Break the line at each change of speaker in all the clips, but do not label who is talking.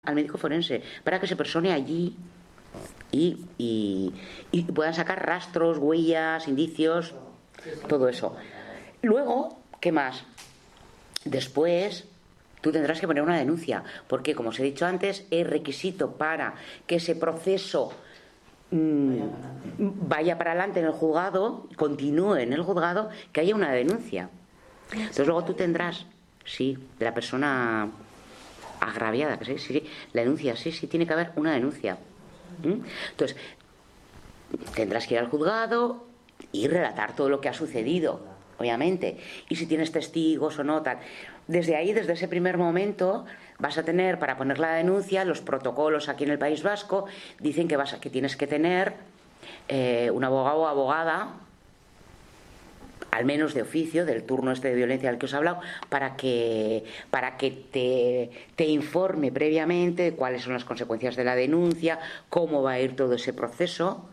al médico forense para que se persone allí y puedan sacar rastros, huellas, indicios, todo eso. Luego, ¿qué más? Después tú tendrás que poner una denuncia, porque como os he dicho antes, es requisito para que ese proceso vaya para adelante en el juzgado, continúe en el juzgado, que haya una denuncia. Entonces luego tú tendrás, sí, de la persona agraviada, que sí, la denuncia, sí, tiene que haber una denuncia. Entonces tendrás que ir al juzgado y relatar todo lo que ha sucedido, obviamente, y si tienes testigos o no, tal. Desde ahí, desde ese primer momento, vas a tener, para poner la denuncia, los protocolos aquí en el País Vasco dicen que tienes que tener un abogado o abogada, al menos de oficio, del turno de violencia del que os he hablado, para que te informe previamente de cuáles son las consecuencias de la denuncia, cómo va a ir todo ese proceso,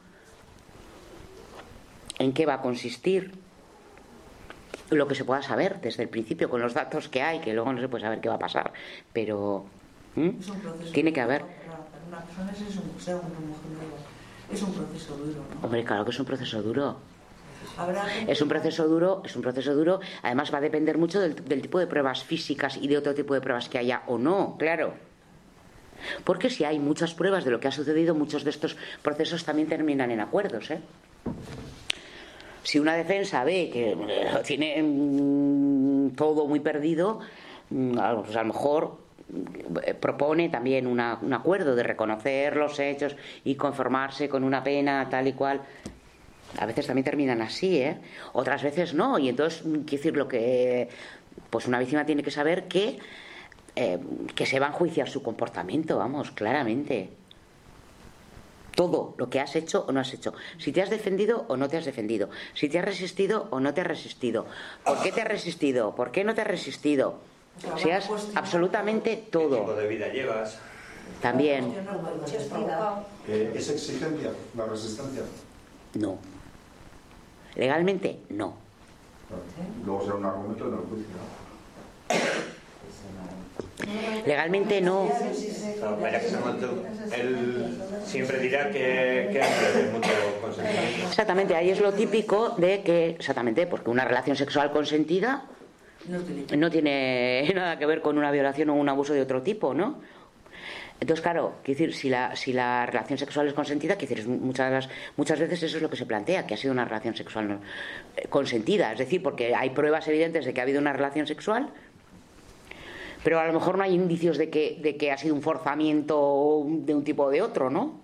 en qué va a consistir, lo que se pueda saber desde el principio con los datos que hay, que luego no se puede saber qué va a pasar, pero tiene que haber.
Para una persona es un proceso duro, ¿no?
Hombre, claro que es un proceso duro. Es un proceso duro. Además va a depender mucho del tipo de pruebas físicas y de otro tipo de pruebas que haya o no, claro. Porque si hay muchas pruebas de lo que ha sucedido, muchos de estos procesos también terminan en acuerdos, ¿eh? Si una defensa ve que tiene todo muy perdido, pues a lo mejor propone también un acuerdo de reconocer los hechos y conformarse con una pena tal y cual. A veces también terminan así, ¿eh? Otras veces no, y entonces, quiero decir, pues una víctima tiene que saber que se va a enjuiciar su comportamiento, vamos, claramente. Todo lo que has hecho o no has hecho. Si te has defendido o no te has defendido. Si te has resistido o no te has resistido. ¿Por qué te has resistido? ¿Por qué no te has resistido? Si has absolutamente todo.
¿Qué tipo de vida llevas?
También.
¿Es exigencia la resistencia?
No. Legalmente, no.
Luego será un argumento en el juicio, ¿no?
Legalmente no.
Para que se monte, él siempre dirá que hay mucho consentimiento.
Exactamente, ahí es lo típico de que, exactamente, porque una relación sexual consentida no tiene nada que ver con una violación o un abuso de otro tipo, ¿no? Entonces, claro, quiero decir, si la relación sexual es consentida, quiero decir, muchas veces eso es lo que se plantea, que ha sido una relación sexual consentida, es decir, porque hay pruebas evidentes de que ha habido una relación sexual, pero a lo mejor no hay indicios de que ha sido un forzamiento de un tipo o de otro, ¿no?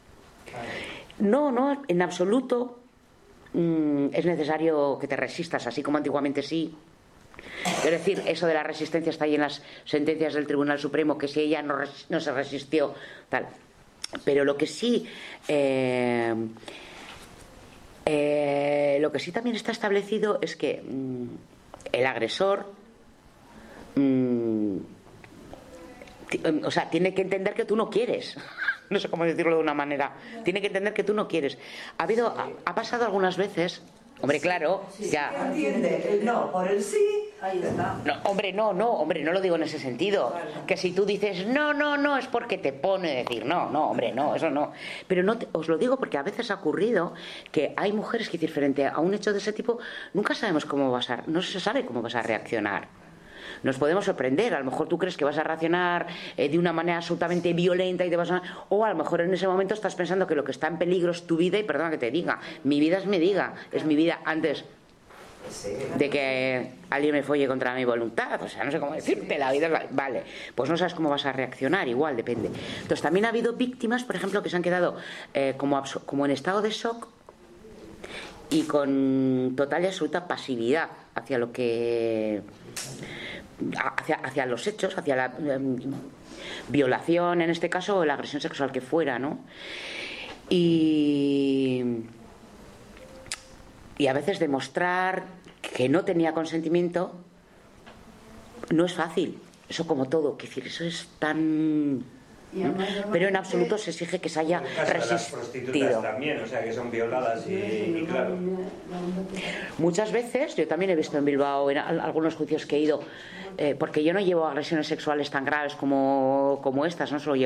No, en absoluto es necesario que te resistas, así como antiguamente sí. Es decir, eso de la resistencia está ahí en las sentencias del Tribunal Supremo, que si ella no se resistió, tal. Pero lo que sí también está establecido es que el agresor tiene que entender que tú no quieres. No sé cómo decirlo de una manera. Tiene que entender que tú no quieres. Ha pasado algunas veces. Hombre, claro,
sí,
ya.
Entiende el no por el sí, ahí está.
No, hombre, no lo digo en ese sentido. Que si tú dices no, es porque te pone a decir no, hombre, no, eso no. Pero os lo digo porque a veces ha ocurrido que hay mujeres que, frente a un hecho de ese tipo, nunca sabemos no se sabe cómo vas a reaccionar. Nos podemos sorprender, a lo mejor tú crees que vas a reaccionar de una manera absolutamente violenta y o a lo mejor en ese momento estás pensando que lo que está en peligro es tu vida y perdona que te diga, mi vida es mi vida antes de que alguien me folle contra mi voluntad, o sea, no sé cómo decirte, la vida es vale, pues no sabes cómo vas a reaccionar, igual, depende. Entonces también ha habido víctimas, por ejemplo, que se han quedado como en estado de shock y con total y absoluta pasividad hacia lo que hacia los hechos, hacia la violación en este caso o la agresión sexual que fuera, ¿no? Y a veces demostrar que no tenía consentimiento no es fácil. Eso como todo, que decir, eso es tan Pero en absoluto se exige que se haya
El caso de las
resistido.
prostitutas también, o sea, que son violadas y claro.
Muchas veces, yo también he visto en Bilbao, en algunos juicios que he ido, porque yo no llevo agresiones sexuales tan graves como estas, no solo llevo